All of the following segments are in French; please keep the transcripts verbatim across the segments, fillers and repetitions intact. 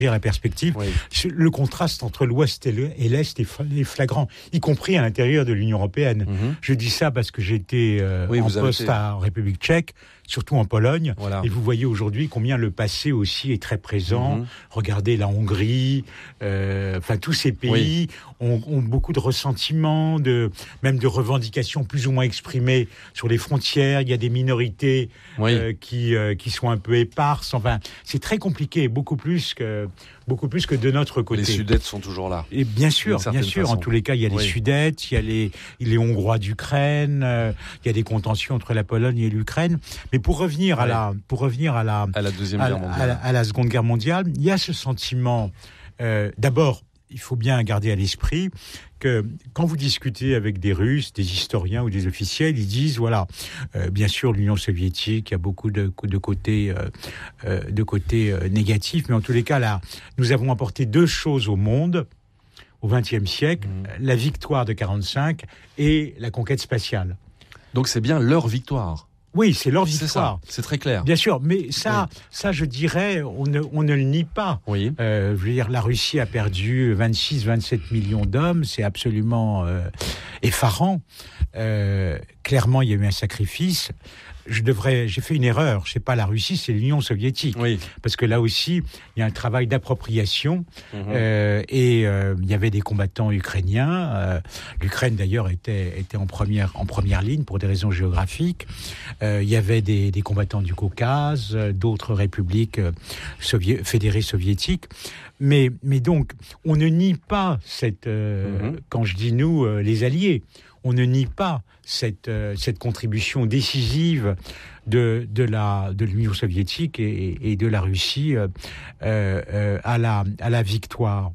la perspective, oui. Le contraste entre l'Ouest et, le, et l'Est est flagrant, y compris à l'intérieur de l'Union européenne. Mm-hmm. Je dis ça parce que j'étais euh, oui, en poste été... à, en République tchèque, surtout en Pologne, voilà. Et vous voyez aujourd'hui combien le passé aussi est très présent. Mm-hmm. Regardez la Hongrie, euh, enfin tous ces pays oui. ont, ont beaucoup de ressentiments, de, même de revendications plus ou moins exprimées sur les frontières. Il y a des minorités oui. euh, qui, euh, qui sont un peu éparses. Enfin, c'est très compliqué, beaucoup plus que... beaucoup plus que de notre côté. Les Sudètes sont toujours là. Et bien sûr, bien sûr. Façon. En tous les cas, il y a les oui. Sudètes, il y a les, les Hongrois d'Ukraine, euh, il y a des contentions entre la Pologne et l'Ukraine. Mais pour revenir ouais. à la, pour revenir à la, à la deuxième à, guerre mondiale, à la, à la Seconde Guerre mondiale, il y a ce sentiment. Euh, d'abord, il faut bien garder à l'esprit que quand vous discutez avec des Russes, des historiens ou des officiels, ils disent voilà, euh, bien sûr l'Union soviétique, il y a beaucoup de, de côtés, euh, euh, de côtés euh, négatifs, mais en tous les cas là, nous avons apporté deux choses au monde au vingtième siècle, mmh. la victoire de quarante-cinq et la conquête spatiale. Donc c'est bien leur victoire. Oui, c'est leur victoire. C'est ça, c'est très clair. Bien sûr, mais ça, oui. ça, je dirais, on ne, on ne le nie pas. Oui. Euh, je veux dire, la Russie a perdu vingt-six, vingt-sept millions d'hommes, c'est absolument euh, effarant. Euh, clairement, il y a eu un sacrifice. Je devrais, j'ai fait une erreur. C'est pas la Russie, c'est l'Union soviétique. Oui. Parce que là aussi, il y a un travail d'appropriation. Mmh. Euh, et euh, il y avait des combattants ukrainiens. Euh, L'Ukraine d'ailleurs était était en première en première ligne pour des raisons géographiques. Euh, il y avait des, des combattants du Caucase, d'autres républiques euh, sovié- fédérées soviétiques. Mais mais donc on ne nie pas cette. Euh, mmh. Quand je dis nous, euh, les alliés. On ne nie pas cette, euh, cette contribution décisive de, de, la, de l'Union soviétique et, et de la Russie euh, euh, à, la, à la victoire.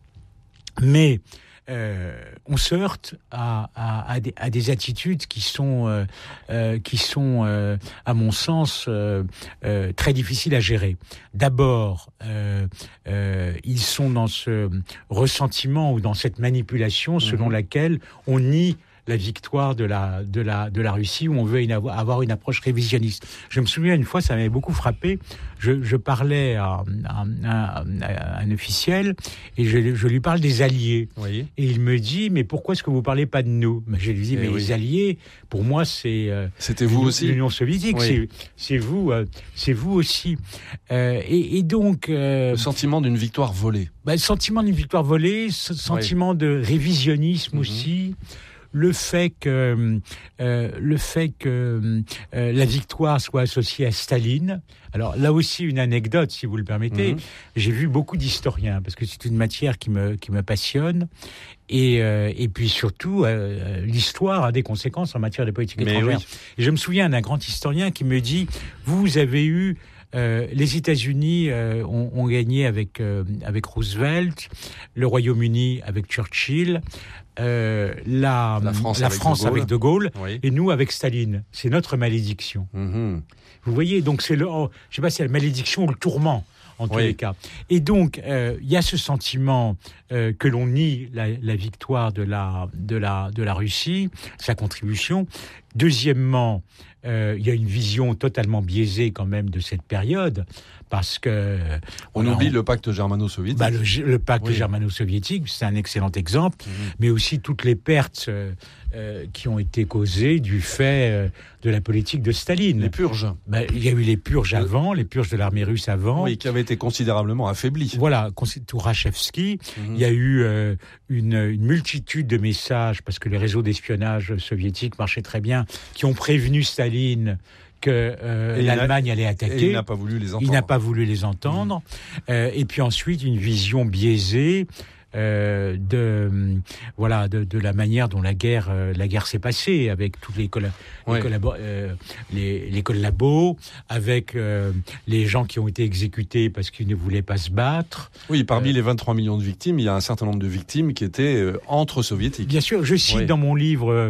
Mais euh, on se heurte à, à, à, des, à des attitudes qui sont, euh, euh, qui sont euh, à mon sens, euh, euh, très difficiles à gérer. D'abord, euh, euh, ils sont dans ce ressentiment ou dans cette manipulation selon mmh. laquelle on nie la victoire de la, de la, de la Russie, où on veut une, avoir une approche révisionniste. Je me souviens, une fois, ça m'avait beaucoup frappé, je, je parlais à, à, à, à un officiel, et je, je lui parle des Alliés. Oui. Et il me dit, mais pourquoi est-ce que vous ne parlez pas de nous ? Mais je lui dis, et mais oui. les Alliés, pour moi, c'est... Euh, C'était vous aussi ? L'Union soviétique, oui. c'est, c'est, vous, euh, c'est vous aussi. Euh, et, et donc... Euh, le sentiment d'une victoire volée. Bah, le sentiment d'une victoire volée, ce sentiment oui. de révisionnisme mmh. aussi... Le fait que euh, le fait que euh, la victoire soit associée à Staline. Alors là aussi une anecdote, si vous le permettez. Mmh. J'ai vu beaucoup d'historiens parce que c'est une matière qui me qui me passionne. Et euh, et puis surtout euh, l'histoire a des conséquences en matière de politique Mais étrangère. Oui. Et je me souviens d'un grand historien qui me dit vous avez eu Euh, les États-Unis euh, ont, ont gagné avec euh, avec Roosevelt, le Royaume-Uni avec Churchill, euh, la, la France, la avec, France de avec De Gaulle, oui. et nous avec Staline. C'est notre malédiction. Mm-hmm. Vous voyez, donc c'est le, oh, je sais pas si c'est la malédiction ou le tourment. En tous oui. les cas. Et donc, il euh, y a ce sentiment euh, que l'on nie la, la victoire de la, de, la, de la Russie, sa contribution. Deuxièmement, il euh, y a une vision totalement biaisée quand même de cette période, parce que... On, on oublie a, le pacte germano-soviétique. Bah, le, le pacte oui. germano-soviétique, c'est un excellent exemple, mmh. mais aussi toutes les pertes euh, euh, qui ont été causées du fait euh, de la politique de Staline. Les purges. Bah, il y a eu les purges avant, les purges de l'armée russe avant. Oui, qui avaient été considérablement affaiblies. Voilà, Tourachevski. Mmh. Il y a eu euh, une, une multitude de messages, parce que les réseaux d'espionnage soviétiques marchaient très bien, qui ont prévenu Staline que euh, l'Allemagne allait attaquer. Et il n'a pas voulu les entendre. Il n'a pas voulu les entendre. Mmh. Euh, et puis ensuite, une vision biaisée euh, de voilà de, de la manière dont la guerre euh, la guerre s'est passée, avec tous les colla- ouais. les, collabo- euh, les, les collabos, avec euh, les gens qui ont été exécutés parce qu'ils ne voulaient pas se battre. Oui, parmi euh, les vingt-trois millions de victimes, il y a un certain nombre de victimes qui étaient euh, entre soviétiques. Bien sûr, je cite oui. dans mon livre euh,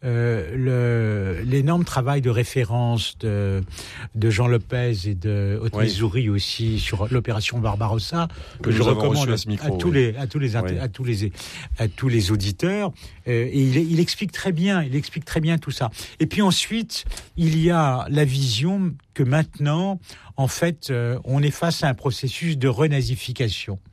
Euh, le, l'énorme travail de référence de, de Jean Lopez et de Haute oui. Missouri aussi sur l'opération Barbarossa, que, que je recommande à, micro, à, oui. tous les, à, tous les, oui. à, tous les, à tous les auditeurs. Euh, et il, il explique très bien, il explique très bien tout ça. Et puis ensuite, il y a la vision que maintenant, en fait, euh, on est face à un processus de renazification.